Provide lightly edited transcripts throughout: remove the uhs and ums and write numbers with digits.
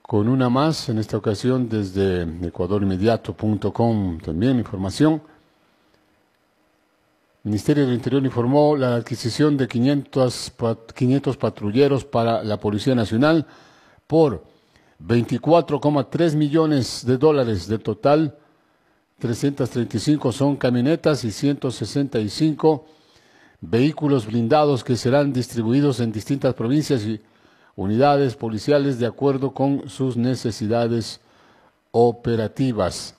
con una más, en esta ocasión desde ecuadorinmediato.com, también información. El Ministerio del Interior informó la adquisición de 500 patrulleros para la Policía Nacional por 24,3 millones de dólares. De total, 335 son camionetas y 165 vehículos blindados que serán distribuidos en distintas provincias y unidades policiales de acuerdo con sus necesidades operativas.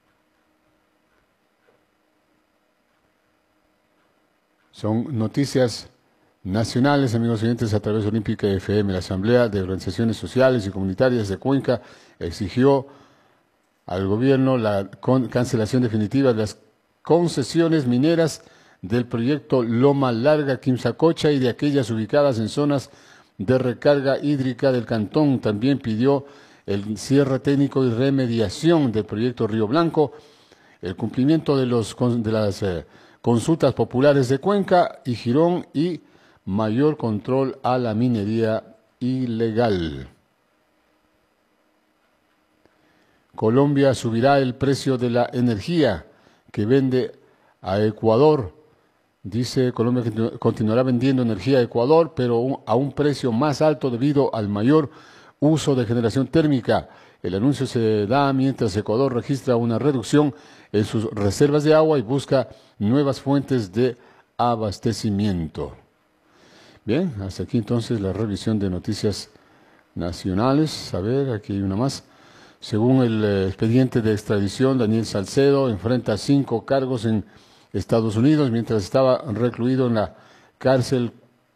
Son noticias nacionales, amigos oyentes, a través de Olímpica FM. La Asamblea de Organizaciones Sociales y Comunitarias de Cuenca exigió al gobierno la cancelación definitiva de las concesiones mineras del proyecto Loma Larga, Quimsacocha y de aquellas ubicadas en zonas de recarga hídrica del cantón. También pidió el cierre técnico y remediación del proyecto Río Blanco, el cumplimiento de las consultas populares de Cuenca y Girón y mayor control a la minería ilegal. Colombia subirá el precio de la energía que vende a Ecuador. Dice Colombia que continuará vendiendo energía a Ecuador, pero a un precio más alto debido al mayor uso de generación térmica. El anuncio se da mientras Ecuador registra una reducción en sus reservas de agua y busca nuevas fuentes de abastecimiento. Bien, hasta aquí entonces la revisión de noticias nacionales. A ver, aquí hay una más. Según el expediente de extradición, Daniel Salcedo enfrenta 5 cargos en Estados Unidos mientras estaba recluido en la cárcel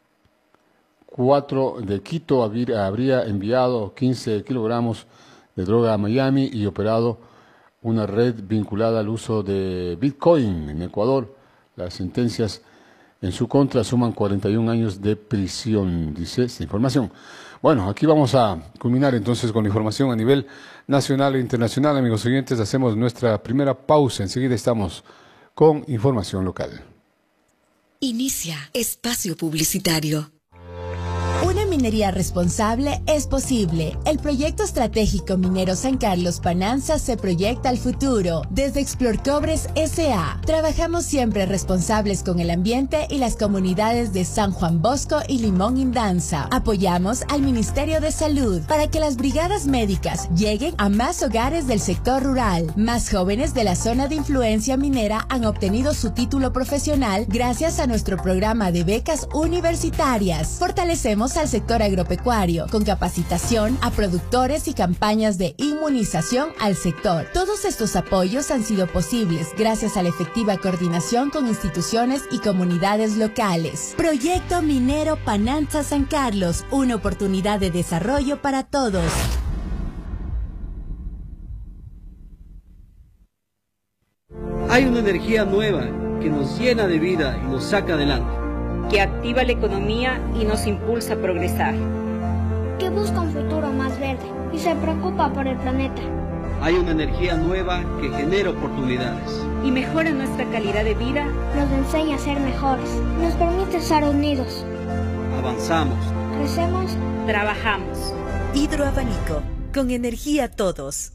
4 de Quito. Habría enviado 15 kilogramos de droga a Miami y operado una red vinculada al uso de Bitcoin en Ecuador. Las sentencias en su contra suman 41 años de prisión, dice esta información. Bueno, aquí vamos a culminar entonces con la información a nivel nacional e internacional. Amigos oyentes, hacemos nuestra primera pausa. Enseguida estamos con información local. Inicia espacio publicitario. Una minería responsable es posible. El proyecto estratégico minero San Carlos Pananza se proyecta al futuro. Desde Explorcobres S.A. trabajamos siempre responsables con el ambiente y las comunidades de San Juan Bosco y Limón Indanza. Apoyamos al Ministerio de Salud para que las brigadas médicas lleguen a más hogares del sector rural. Más jóvenes de la zona de influencia minera han obtenido su título profesional gracias a nuestro programa de becas universitarias. Fortalecemos al sector agropecuario con capacitación a productores y campañas de inmunización al sector. Todos estos apoyos han sido posibles gracias a la efectiva coordinación con instituciones y comunidades locales. Proyecto Minero Pananza San Carlos, una oportunidad de desarrollo para todos. Hay una energía nueva que nos llena de vida y nos saca adelante, que activa la economía y nos impulsa a progresar, que busca un futuro más verde y se preocupa por el planeta. Hay una energía nueva que genera oportunidades y mejora nuestra calidad de vida, nos enseña a ser mejores, nos permite estar unidos. Avanzamos, crecemos, trabajamos. Hidroabanico, con energía a todos.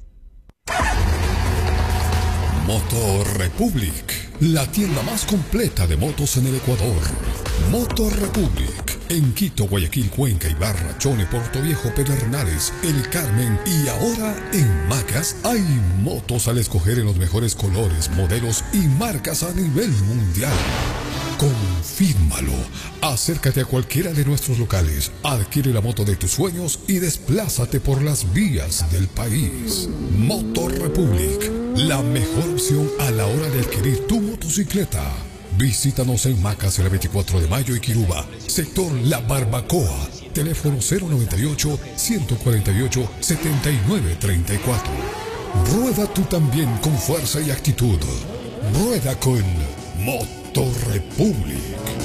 Motor Republic, la tienda más completa de motos en el Ecuador. Motor Republic, en Quito, Guayaquil, Cuenca, Ibarra, Chone, Puerto Viejo, Pedernales, El Carmen y ahora en Macas hay motos al escoger en los mejores colores, modelos y marcas a nivel mundial. Confírmalo. Acércate a cualquiera de nuestros locales, adquiere la moto de tus sueños y desplázate por las vías del país. Motor Republic, la mejor opción a la hora de adquirir tu motocicleta. Visítanos en Macas el 24 de mayo y Quiruba, sector La Barbacoa, teléfono 098-148-7934. Rueda tú también con fuerza y actitud. Rueda con Motor Republic.